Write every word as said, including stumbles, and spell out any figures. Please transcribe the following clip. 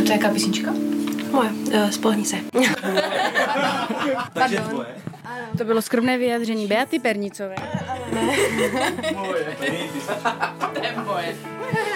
to jaká písnička? Moje, uh, Spolehni se. Takže tvoje? To bylo skromné vyjádření Beaty Pernicové. Moje. To je moje.